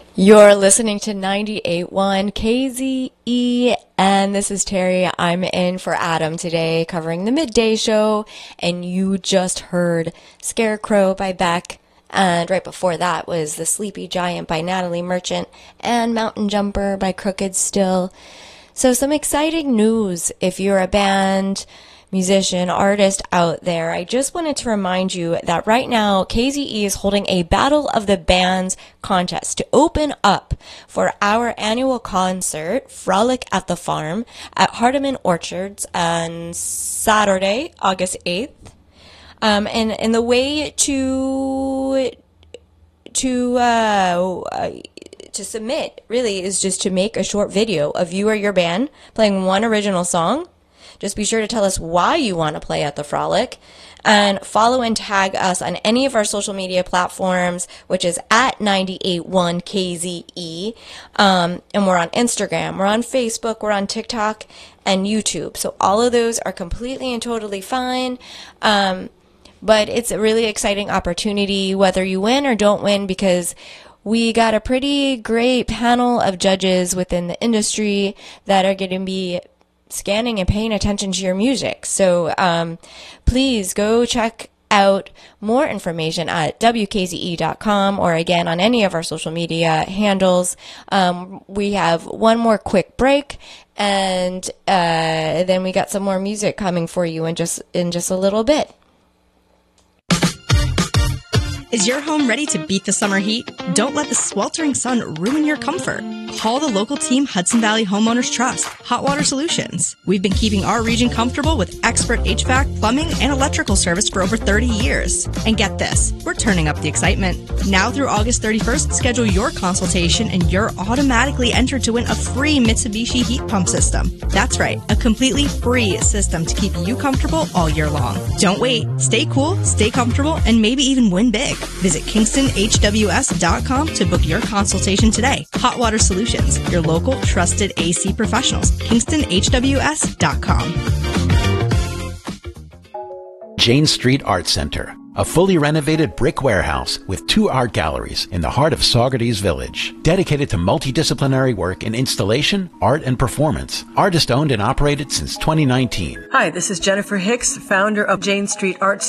You're listening to 98.1 KZE, and this is Terry. I'm in for Adam today, covering the midday show, and you just heard Scarecrow by Beck, and right before that was The Sleepy Giant by Natalie Merchant, and Mountain Jumper by Crooked Still. So some exciting news if you're a band, musician, artist out there. I just wanted to remind you that right now KZE is holding a Battle of the Bands contest to open up for our annual concert, Frolic at the Farm, at Hardeman Orchards on Saturday, August 8th. And the way to submit really is just to make a short video of you or your band playing one original song. Just be sure to tell us why you want to play at the Frolic, and follow and tag us on any of our social media platforms, which is at 981KZE. And we're on Instagram, we're on Facebook, we're on TikTok, and YouTube. So all of those are completely and totally fine. But it's a really exciting opportunity, whether you win or don't win, because we got a pretty great panel of judges within the industry that are going to be scanning and paying attention to your music. So please go check out more information at WKZE.com, or again on any of our social media handles. We have one more quick break, and then we got some more music coming for you in just a little bit. Is your home ready to beat the summer heat? Don't let the sweltering sun ruin your comfort. Call the local team Hudson Valley Homeowners Trust, Hot Water Solutions. We've been keeping our region comfortable with expert HVAC, plumbing, and electrical service for over 30 years. And get this, we're turning up the excitement. Now through August 31st, schedule your consultation and you're automatically entered to win a free Mitsubishi heat pump system. That's right, a completely free system to keep you comfortable all year long. Don't wait. Stay cool, stay comfortable, and maybe even win big. Visit KingstonHWS.com to book your consultation today. Hot Water Solutions, your local trusted AC professionals. KingstonHWS.com. Jane Street Art Center, a fully renovated brick warehouse with 2 art galleries in the heart of Saugerties Village, dedicated to multidisciplinary work in installation, art, and performance. Artist owned and operated since 2019. Hi, this is Jennifer Hicks, founder of Jane Street Art